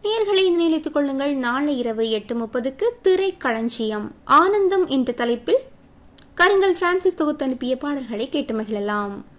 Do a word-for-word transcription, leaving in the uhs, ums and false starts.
நேயர்களை நினைத்துக் கொள்ளுங்கள், நாளை இரவு எட்டு முப்பதுக்கு திரைக்களஞ்சியம் ஆனந்தம் என்ற தலைப்பில் கருங்கல் பிரான்சிஸ் தொகுத்து அனுப்பிய பாடல்களை கேட்டு மகிழலாம்.